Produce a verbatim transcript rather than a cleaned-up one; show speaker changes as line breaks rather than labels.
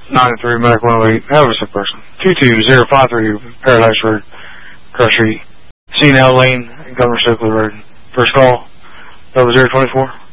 nine three Medic one oh eight. Have a sick person. two two zero five three Paradise Road, Crush Street. C and L Lane, Governor Stokely Road. First call, double zero twenty four.